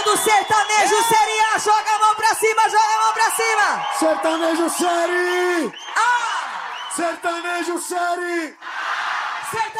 do sertanejo Série A, joga a mão pra cima, joga a mão pra cima! Sertanejo Série! Ah! Sertanejo Série! Sertanejo